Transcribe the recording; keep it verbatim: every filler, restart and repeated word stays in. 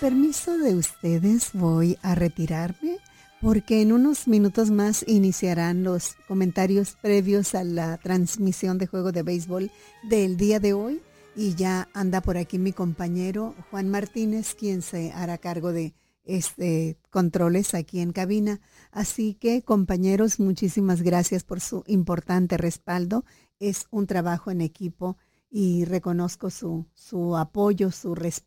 permiso de ustedes voy a retirarme porque en unos minutos más iniciarán los comentarios previos a la transmisión de juego de béisbol del día de hoy y ya anda por aquí mi compañero Juan Martínez, quien se hará cargo de este controles aquí en cabina. Así que, compañeros, muchísimas gracias por su importante respaldo. Es un trabajo en equipo y reconozco su, su apoyo, su respaldo